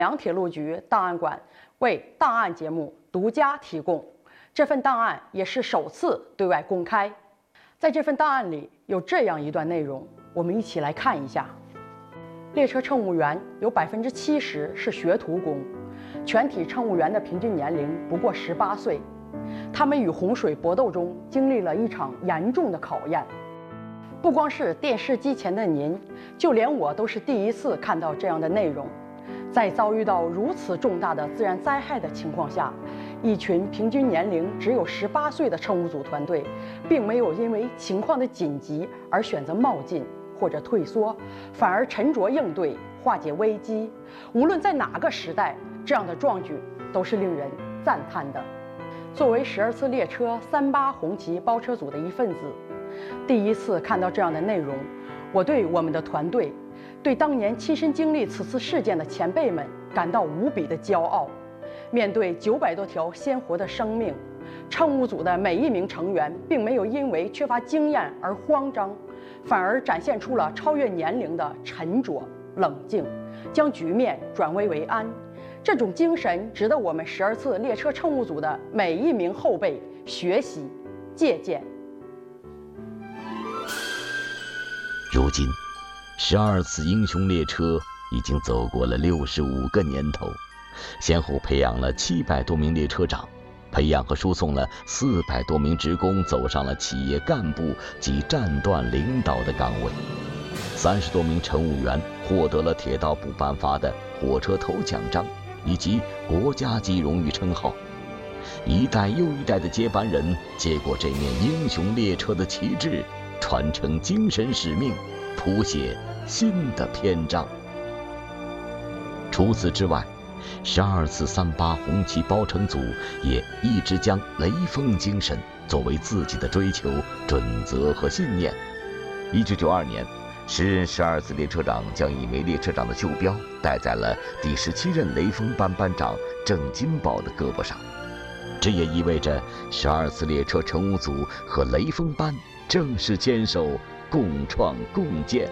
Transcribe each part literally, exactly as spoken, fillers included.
阳铁路局档案馆为档案节目独家提供。这份档案也是首次对外公开。在这份档案里有这样一段内容，我们一起来看一下。列车乘务员有百分之七十是学徒工，全体乘务员的平均年龄不过十八岁。他们与洪水搏斗中经历了一场严重的考验。不光是电视机前的您，就连我都是第一次看到这样的内容。在遭遇到如此重大的自然灾害的情况下，一群平均年龄只有十八岁的乘务组团队，并没有因为情况的紧急而选择冒进或者退缩，反而沉着应对，化解危机。无论在哪个时代，这样的壮举都是令人赞叹的。作为十二次列车三八红旗包车组的一份子，第一次看到这样的内容，我对我们的团队，对当年亲身经历此次事件的前辈们感到无比的骄傲。面对九百多条鲜活的生命，乘务组的每一名成员并没有因为缺乏经验而慌张，反而展现出了超越年龄的沉着冷静，将局面转危为安。这种精神值得我们十二次列车乘务组的每一名后辈学习借鉴。 如今十二次英雄列车已经走过了六十五个年头，先后培养了七百多名列车长，培养和输送了四百多名职工走上了企业干部及战段领导的岗位，三十多名乘务员获得了铁道部颁发的火车头奖章以及国家级荣誉称号。一代又一代的接班人接过这面英雄列车的旗帜，传承精神使命，谱写新的篇章。除此之外，十二次三八红旗包乘组也一直将雷锋精神作为自己的追求准则和信念。一九九二年，时任十二次列车长将一枚列车长的袖标戴在了第十七任雷锋班班长郑金宝的胳膊上，这也意味着十二次列车乘务组和雷锋班正式牵手共创共建。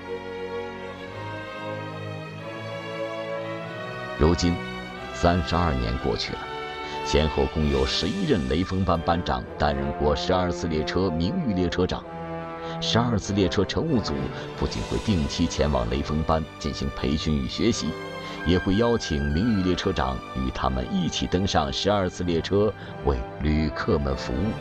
如今三十二年过去了，先后共有十一任雷锋班班长担任过十二次列车名誉列车长。十二次列车乘务组不仅会定期前往雷锋班进行培训与学习，也会邀请名誉列车长与他们一起登上十二次列车，为旅客们服务。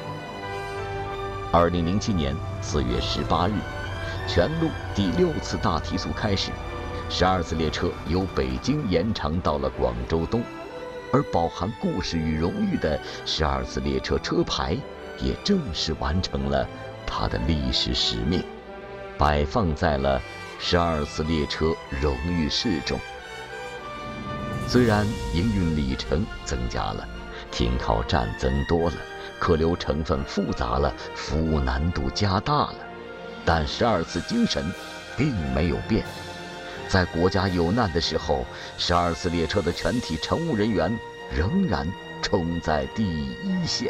二零零七年四月十八日，全路第六次大提速开始，十二次列车由北京延长到了广州东，而饱含故事与荣誉的十二次列车车牌也正式完成了它的历史使命，摆放在了十二次列车荣誉室中。虽然营运里程增加了，停靠站增多了，客流成分复杂了，服务难度加大了，但十二次精神并没有变。在国家有难的时候，十二次列车的全体乘务人员仍然冲在第一线。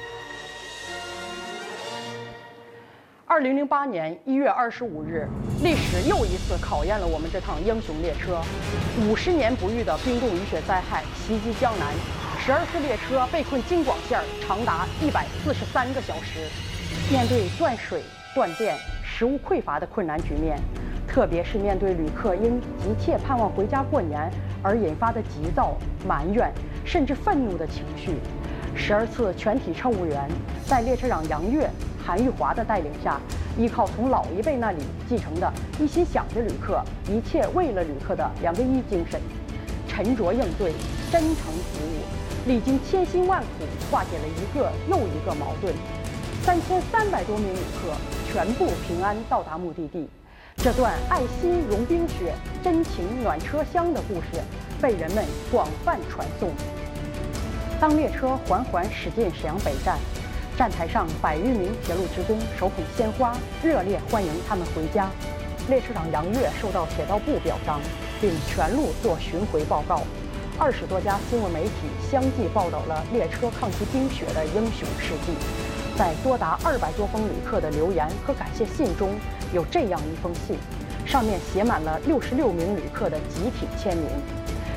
二零零八年一月二十五日，历史又一次考验了我们这趟英雄列车。五十年不遇的冰冻雨雪灾害袭击江南，十二次列车被困京广线长达一百四十三个小时。面对断水、断电、食物匮乏的困难局面，特别是面对旅客因急切盼望回家过年而引发的急躁、埋怨甚至愤怒的情绪，十二次全体乘务员在列车长杨岳、韩玉华的带领下，依靠从老一辈那里继承的一心想着旅客、一切为了旅客的两个一精神，沉着应对，真诚服务，历经千辛万苦，化解了一个又一个矛盾。三千三百多名旅客全部平安到达目的地。这段爱心融冰雪、真情暖车厢的故事被人们广泛传颂。当列车缓缓驶进沈阳北站，站台上百余名铁路职工手捧鲜花，热烈欢迎他们回家。列车长杨岳受到铁道部表彰，并全路做巡回报告。二十多家新闻媒体相继报道了列车抗击冰雪的英雄事迹。在多达二百多封旅客的留言和感谢信中，有这样一封信，上面写满了六十六名旅客的集体签名。